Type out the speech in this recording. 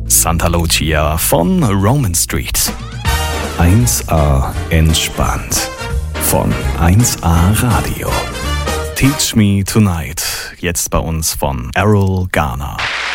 Santa Lucia von Roman Street. 1A entspannt von 1A Radio. Teach Me Tonight, jetzt bei uns von Errol Garner.